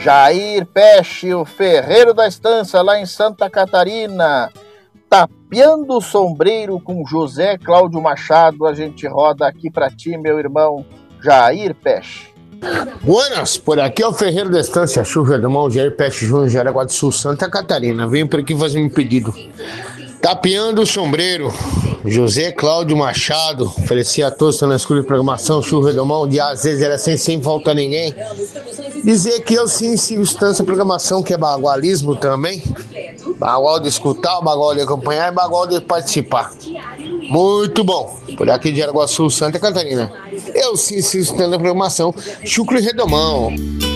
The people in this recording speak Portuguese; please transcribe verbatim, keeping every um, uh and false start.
Jair Peixe, o ferreiro da estância lá em Santa Catarina. Tapeando o sombreiro com José Cláudio Machado. A gente roda aqui pra ti, meu irmão Jair Peixe. Buenas, por aqui é o ferreiro da estância, Chuva do Mão, Jair Peixe Júnior, Jaraguá do Sul, Santa Catarina. Venho por aqui fazer um pedido. Tapeando o sombreiro, José Cláudio Machado. Oferecia a todos na escola de programação, Chuva do Mão, de às vezes era sem, sem faltar ninguém. Dizer que eu sim sigo estância programação, que é bagualismo também. Bagual de escutar, bagual de acompanhar e bagual de participar. Muito bom. Por aqui de Jaraguá do Sul, Santa Catarina. Eu sim sigo estância programação, Chucro e Redomão.